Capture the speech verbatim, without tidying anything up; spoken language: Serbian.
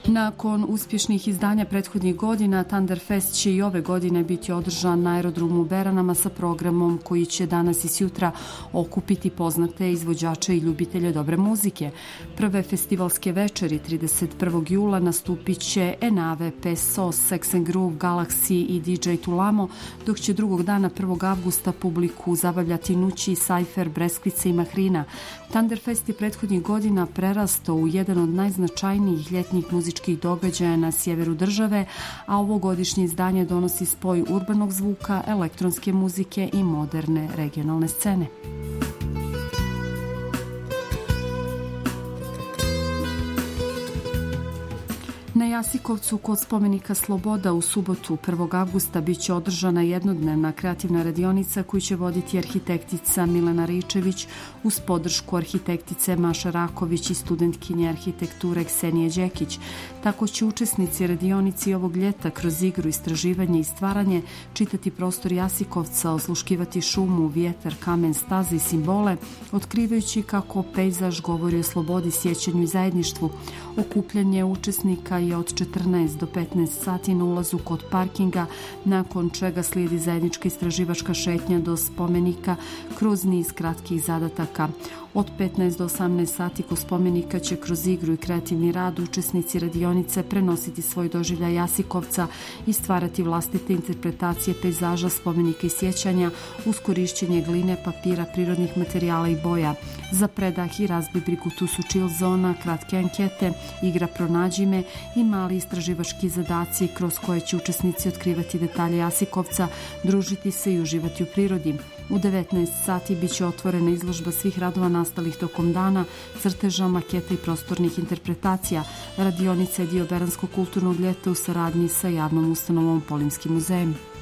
Nakon uspješnih izdanja prethodnih godina, Thunderfest će i ove godine biti održan na aerodromu u Beranama sa programom koji će danas i sutra okupiti poznate izvođače i ljubitelje dobre muzike. Prve festivalske večeri trideset prvog jula nastupit će Enave, Peso, Sex and Groove, Galaxy i D J Tulamo, dok će drugog dana prvog avgusta publiku zabavljati Nući, Cypher, Breskvice i Mahrina. Thunderfest je prethodnih godina prerastao u jedan od najznačajnijih ljetnih muzičkih događaja na sjeveru države, a ovogodišnje izdanje donosi spoj urbanog zvuka, elektronske muzike i moderne regionalne scene. Na Jasikovcu kod spomenika Sloboda u subotu prvog avgusta biće održana jednodnevna kreativna radionica koju će voditi arhitektica Milena Ričević uz podršku arhitektice Maša Raković i studentkinje arhitekture Ksenije Đekić. Tako će učesnici radionici ovog ljeta kroz igru, istraživanje i stvaranje čitati prostor Jasikovca, osluškivati šumu, vjetar, kamen, staze i simbole, otkrivajući kako pejzaž govori o slobodi, sjećanju i zajedništvu. Okupljanje učesnika je od četrnaest do petnaest sati na ulazu kod parkinga, nakon čega slijedi zajednička istraživačka šetnja do spomenika kroz niz kratkih zadataka. Od petnaest do osamnaest sati kod spomenika će kroz igru i kreativni rad učesnici radionice prenositi svoj doživljaj Jasikovca i stvarati vlastite interpretacije pejzaža, spomenika i sjećanja uz korišćenje gline, papira, prirodnih materijala i boja. Za predah i razbibrigu tu su chill zona, kratke ankete, igra Pronađi me i mali istraživački zadaci kroz koje će učesnici otkrivati detalje Jasikovca, družiti se i uživati u prirodi. U devetnaest sati biće otvorena izložba svih radova nastalih tokom dana, crteža, maketa i prostornih interpretacija. Radionica je dio Beranskog kulturnog ljeta u saradnji sa javnom ustanovom Polimskim muzejem.